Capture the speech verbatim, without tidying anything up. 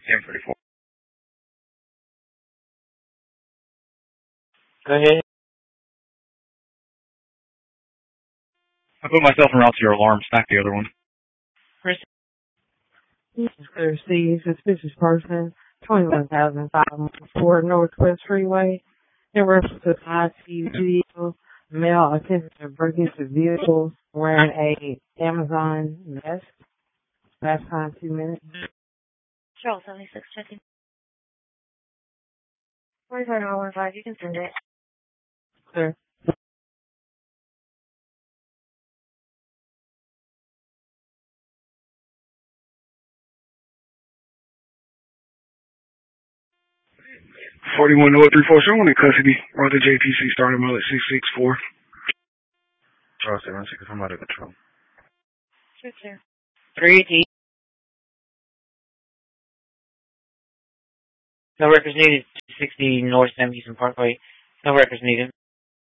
ten thirty-four. Go ahead. I put myself in route to your alarm. Stack the other one. Chris. This is Claire C. Suspicious person, twenty-one thousand five hundred four Northwest Freeway. In reference to I T video, male attempted to break into vehicles wearing a Amazon vest. Last time, two minutes. Charles seventy-six fifty. forty-five dollars, five. You can send it. Sir. forty-one oh three four, someone in custody. Roger J P C starting mile at six six four. Charles seven six, I'm out of control. Sure, sir. three eighty. No records needed. two sixty North Sam Houston Parkway. No records needed.